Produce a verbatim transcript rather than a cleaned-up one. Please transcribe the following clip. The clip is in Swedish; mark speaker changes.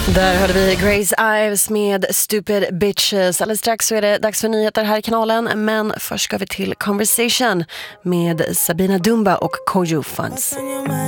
Speaker 1: Där hörde vi Grace Ives med Stupid Bitches. Alldeles strax så är det dags för nyheter här i kanalen. Men först ska vi till Conversation med Sabina Dumba och Kojo Funds.